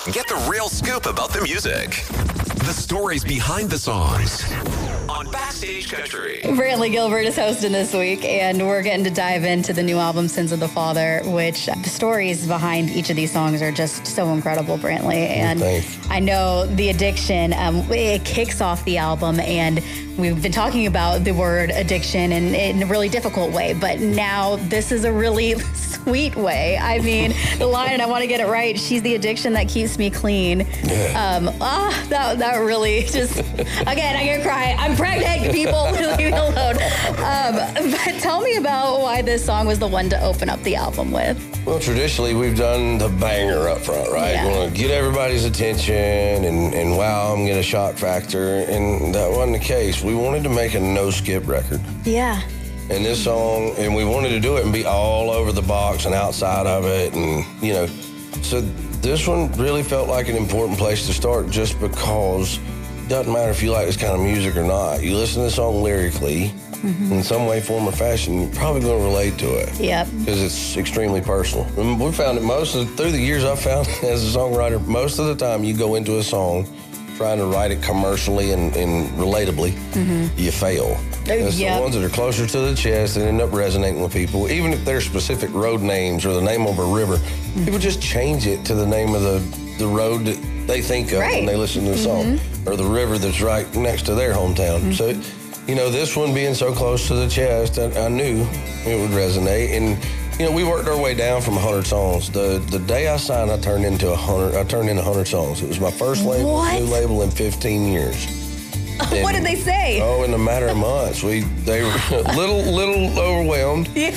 Get the real scoop about the music. The stories behind the songs on Backstage Country. Brantley Gilbert is hosting this week, and we're getting to dive into the new album, Sins of the Father, which the stories behind each of these songs are just so incredible, Brantley. And I know The Addiction, it kicks off the album, and we've been talking about the word addiction in a really difficult way, but now this is a really sweet way. I mean, the line, and I want to get it right, she's the addiction that keeps me clean. Yeah. That really just, again, I'm going to cry. I'm pregnant, people. Leave me alone. But tell me about why this song was the one to open up the album with. Well, traditionally, we've done the banger up front, right? Yeah. We want to get everybody's attention and wow, I'm getting a shock factor. And that wasn't the case. We wanted to make a no-skip record. Yeah. And this song, and we wanted to do it and be all over the box and outside of it. And, you know, so this one really felt like an important place to start just because it doesn't matter if you like this kind of music or not. You listen to the song lyrically, in some way, form, or fashion, you're probably going to relate to it. Yep. Because it's extremely personal. And we found that through the years I've found as a songwriter, most of the time you go into a song trying to write it commercially and relatably, you fail. It's the ones that are closer to the chest that end up resonating with people. Even if they're specific road names or the name of a river, people just change it to the name of the road that they think of when they listen to the song, or the river that's right next to their hometown. So, you know, this one being so close to the chest, I knew it would resonate. And, you know, we worked our way down from 100 songs. The day I signed, I turned in 100 songs. It was my first new label in 15 years. And, what did they say? Oh, in a matter of months. They were a little overwhelmed. Yeah.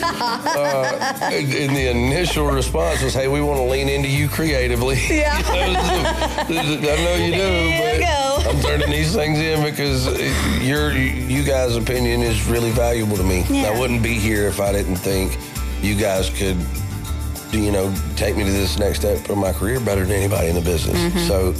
And the initial response was, hey, we want to lean into you creatively. Yeah. I know you do, but I'm turning these things in because you guys' opinion is really valuable to me. Yeah. I wouldn't be here if I didn't think you guys could, you know, take me to this next step of my career better than anybody in the business. So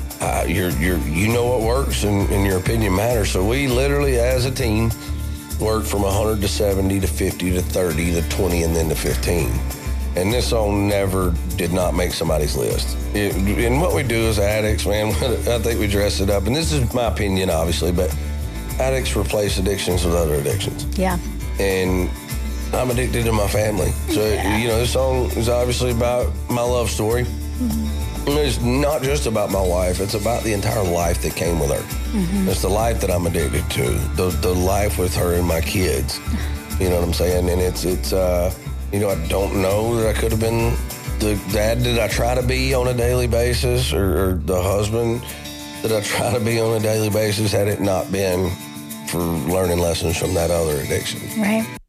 you know what works, and your opinion matters. So we literally, as a team, worked from 100 to 70 to 50 to 30 to 20 and then to 15. And this song never did not make somebody's list. And what we do as addicts, man, I think we dress it up. And this is my opinion, obviously, but addicts replace addictions with other addictions. Yeah. And I'm addicted to my family. So, you know, this song is obviously about my love story. It's not just about my wife. It's about the entire life that came with her. It's the life that I'm addicted to, the life with her and my kids. You know what I'm saying? And it's you know, I don't know that I could have been the dad that I try to be on a daily basis or the husband that I try to be on a daily basis had it not been for learning lessons from that other addiction. Right.